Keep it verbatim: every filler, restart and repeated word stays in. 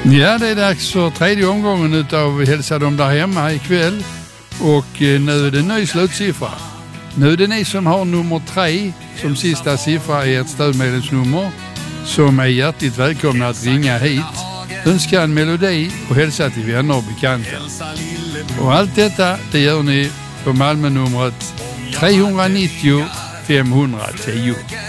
Ja, det är dags för tredje omgången utav Hälsa dem där hemma ikväll. Och eh, nu är det ny slutsiffra. Nu är det ni som har nummer tre som sista siffra i ett stödmedlemsnummer som är hjärtligt välkomna att ringa hit, önska en melodi och hälsa till vänner och bekanta. Och allt detta, det gör ni på Malmö-numret tre nittio fem tio.